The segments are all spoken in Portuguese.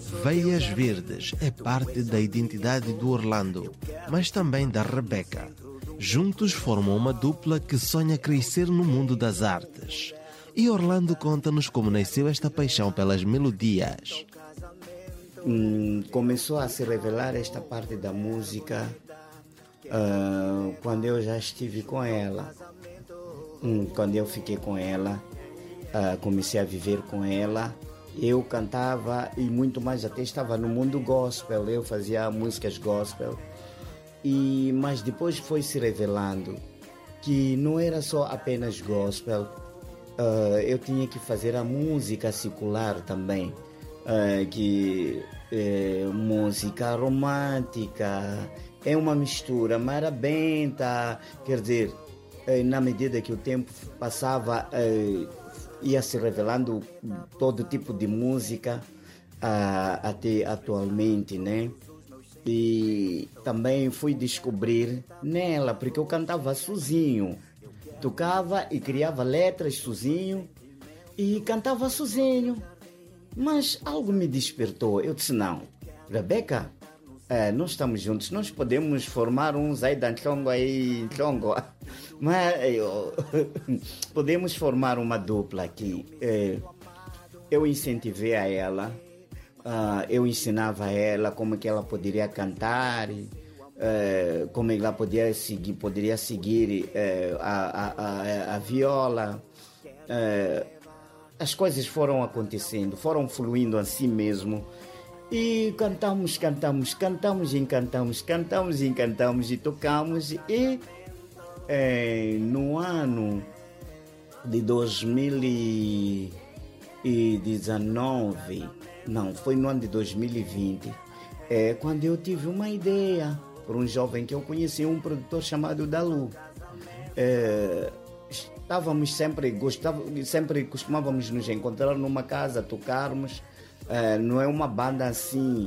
Veias Verdes é parte da identidade do Orlando, mas também da Rebeca. Juntos formam uma dupla que sonha crescer no mundo das artes. E Orlando conta-nos como nasceu esta paixão pelas melodias. Começou a se revelar esta parte da música quando eu já estive com ela. Quando eu fiquei com ela, comecei a viver com ela. Eu cantava e muito mais, até estava no mundo gospel, eu fazia músicas gospel. Mas depois foi se revelando que não era só apenas gospel, eu tinha que fazer a música secular também, música romântica, é uma mistura marabenta, quer dizer, na medida que o tempo passava, ia se revelando todo tipo de música até atualmente, né? E também fui descobrir nela, porque eu cantava sozinho, tocava e criava letras sozinho e cantava sozinho, mas algo me despertou. Eu disse, não, Rebeca, nós estamos juntos, nós podemos formar um Zaidan Tlongo aí, Tlongo, mas podemos formar uma dupla aqui. Eu incentivei a ela, eu ensinava a ela como que ela poderia cantar, como ela poderia seguir a viola. As coisas foram acontecendo, foram fluindo assim mesmo. E cantamos e tocamos. E no ano de 2019, não, foi no ano de 2020, quando eu tive uma ideia por um jovem que eu conheci, um produtor chamado Dalu. Sempre costumávamos nos encontrar numa casa, tocarmos. Não é uma banda assim,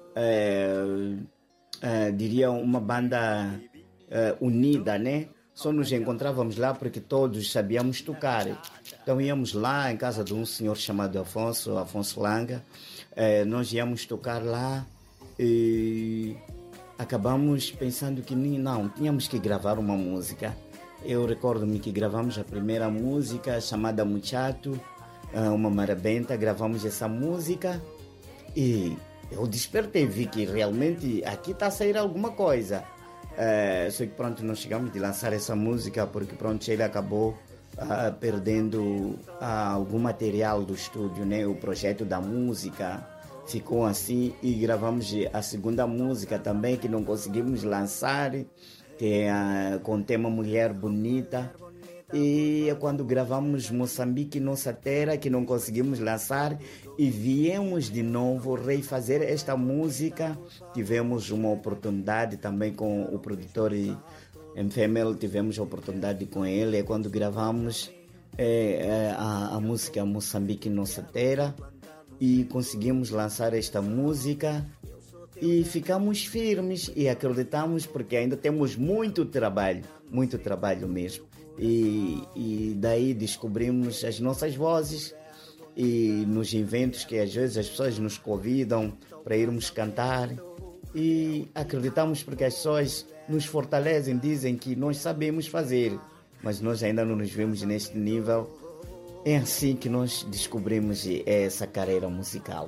diria uma banda unida, né? Só nos encontrávamos lá porque todos sabíamos tocar. Então íamos lá em casa de um senhor chamado Afonso Langa. Nós íamos tocar lá e acabamos pensando que não, tínhamos que gravar uma música. Eu recordo-me que gravamos a primeira música chamada Muchacho, uma marabenta, gravamos essa música e eu despertei, vi que realmente aqui está a sair alguma coisa. Só que pronto, não chegamos de lançar essa música porque pronto, ele acabou perdendo algum material do estúdio, né? O projeto da música ficou assim e gravamos a segunda música também que não conseguimos lançar, que é com o tema Mulher Bonita. E é quando gravamos Moçambique, Nossa Terra, que não conseguimos lançar, e viemos de novo refazer esta música. Tivemos uma oportunidade também com o produtor MFML, tivemos a oportunidade com ele, é quando gravamos a música Moçambique, Nossa Terra, e conseguimos lançar esta música. E ficamos firmes e acreditamos porque ainda temos muito trabalho mesmo. E daí descobrimos as nossas vozes e nos eventos que às vezes as pessoas nos convidam para irmos cantar. E acreditamos porque as pessoas nos fortalecem, dizem que nós sabemos fazer, mas nós ainda não nos vemos neste nível. É assim que nós descobrimos essa carreira musical.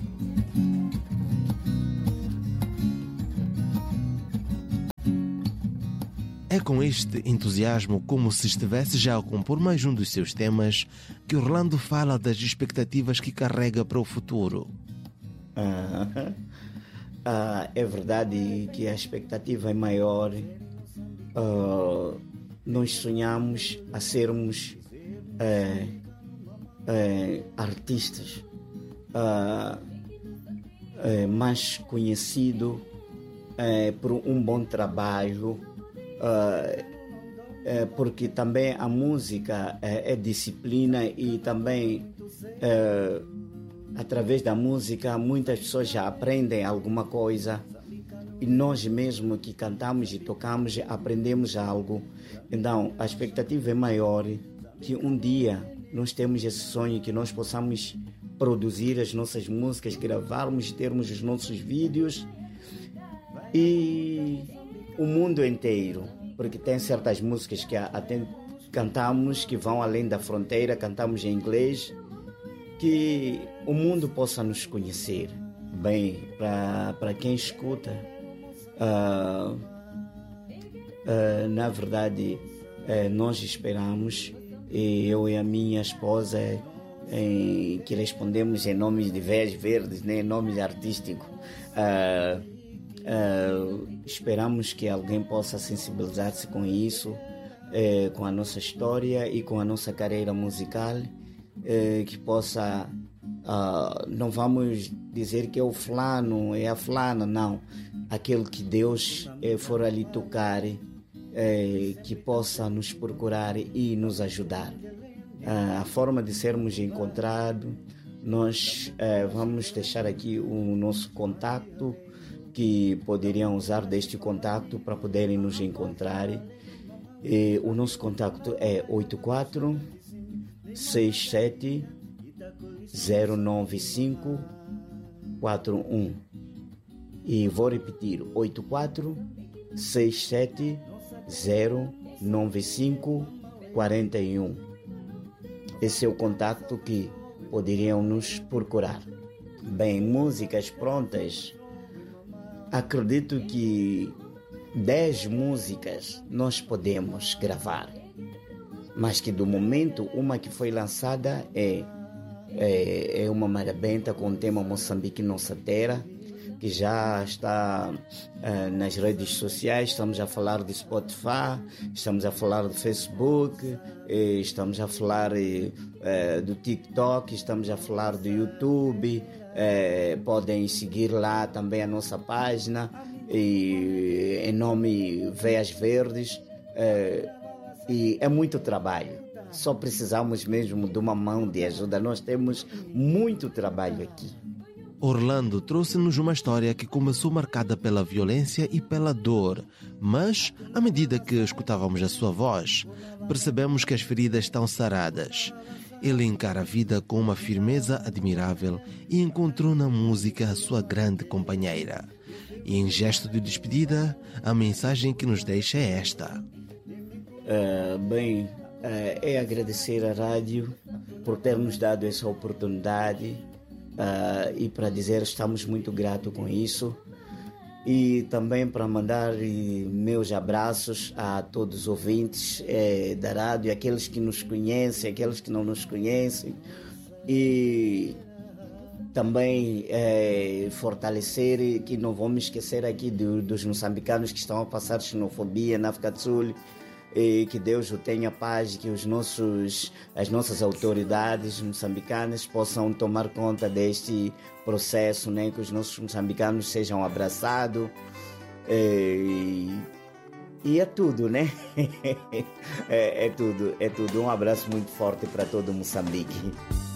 É com este entusiasmo, como se estivesse já a compor mais um dos seus temas, que Orlando fala das expectativas que carrega para o futuro. É verdade que a expectativa é maior. Nós sonhamos a sermos artistas mais conhecidos por um bom trabalho. Porque também a música é disciplina e também através da música muitas pessoas já aprendem alguma coisa e nós mesmo que cantamos e tocamos aprendemos algo. Então a expectativa é maior que um dia nós temos esse sonho que nós possamos produzir as nossas músicas, gravarmos, termos os nossos vídeos e o mundo inteiro, porque tem certas músicas que até cantamos que vão além da fronteira, cantamos em inglês, que o mundo possa nos conhecer. Bem, para quem escuta, na verdade, nós esperamos, eu e a minha esposa, que respondemos em nomes de Veias Verdes, né, nomes artísticos, esperamos que alguém possa sensibilizar-se com isso, com a nossa história e com a nossa carreira musical, que possa, não vamos dizer que é o fulano, é a fulana, não, aquele que Deus for ali tocar, que possa nos procurar e nos ajudar. A forma de sermos encontrados, nós vamos deixar aqui o nosso contato, que poderiam usar deste contato para poderem nos encontrar. O nosso contato é 84 67 095 41. E vou repetir: 84 67 095 41. Esse é o contato que poderiam nos procurar. Bem, músicas prontas. Acredito que 10 músicas nós podemos gravar, mas que do momento uma que foi lançada é uma marabenta com o tema Moçambique Nossa Terra, que já está nas redes sociais. Estamos a falar de Spotify, estamos a falar do Facebook, estamos a falar do TikTok, estamos a falar do YouTube. Podem seguir lá também a nossa página, em nome Veias Verdes. E é muito trabalho, só precisamos mesmo de uma mão de ajuda. Nós temos muito trabalho aqui. Orlando trouxe-nos uma história que começou marcada pela violência e pela dor, mas, à medida que escutávamos a sua voz, percebemos que as feridas estão saradas. Ele encara a vida com uma firmeza admirável e encontrou na música a sua grande companheira. E em gesto de despedida, a mensagem que nos deixa é esta. É agradecer à rádio por ter nos dado essa oportunidade, e para dizer estamos muito gratos com isso, e também para mandar meus abraços a todos os ouvintes da rádio, aqueles que nos conhecem, aqueles que não nos conhecem, e também fortalecer, que não vamos esquecer aqui dos moçambicanos que estão a passar xenofobia na África do Sul. E que Deus o tenha paz, que as nossas autoridades moçambicanas possam tomar conta deste processo, né? Que os nossos moçambicanos sejam abraçados. E é tudo, né? é tudo. Um abraço muito forte para todo Moçambique.